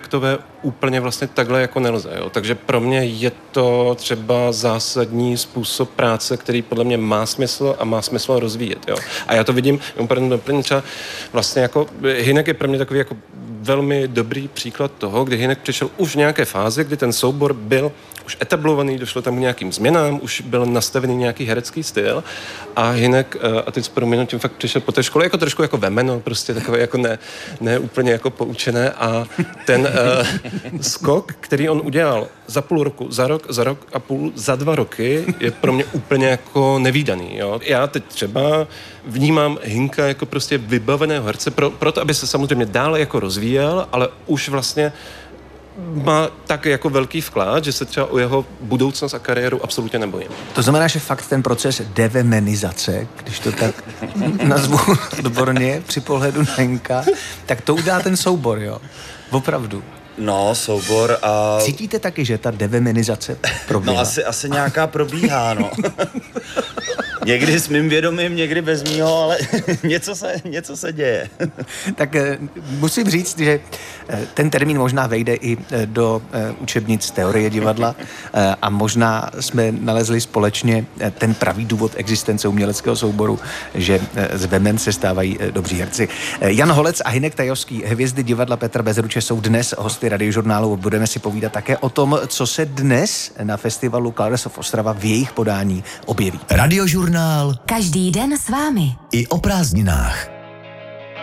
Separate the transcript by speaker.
Speaker 1: projektové úplně vlastně takhle jako nelze. Jo? Takže pro mě je to třeba zásadní způsob práce, který podle mě má smysl a má smysl rozvíjet. Jo? A já to vidím, třeba vlastně jako Hynek je pro mě takový jako velmi dobrý příklad toho, kdy Hynek přišel už v nějaké fázi, kdy ten soubor byl už etablovaný, došlo tam k nějakým změnám, už byl nastavený nějaký herecký styl a Hynek, a teď s tím fakt přišel po té škole jako trošku jako vemeno, prostě takové jako ne úplně jako poučené a ten skok, který on udělal za půl roku, za rok a půl, za 2 roky, je pro mě úplně jako nevídaný. Jo? Já teď třeba vnímám Hynka jako prostě vybaveného herce proto, aby se samozřejmě dále jako rozvíjel, ale už vlastně má tak jako velký vklad, že se třeba o jeho budoucnost a kariéru absolutně nebojím.
Speaker 2: To znamená, že fakt ten proces devemenizace, když to tak nazvu odborně při pohledu na Hynka, tak to udělá ten soubor, jo? Opravdu.
Speaker 3: No, soubor a...
Speaker 2: Cítíte taky, že ta devemenizace probíhá?
Speaker 3: No, asi nějaká probíhá, no. Někdy s mým vědomím, někdy bez mýho, ale něco se děje.
Speaker 2: Tak musím říct, že ten termín možná vejde i do učebnic teorie divadla a možná jsme nalezli společně ten pravý důvod existence uměleckého souboru, že z vemen se stávají dobří herci. Jan Holec a Hynek Tajovský, hvězdy divadla Petra Bezruče, jsou dnes hosty Radiožurnálu. Budeme si povídat také o tom, co se dnes na festivalu Colors of Ostrava v jejich podání objeví.
Speaker 4: Radiožurnál.
Speaker 5: Každý den s vámi.
Speaker 4: I o prázdninách.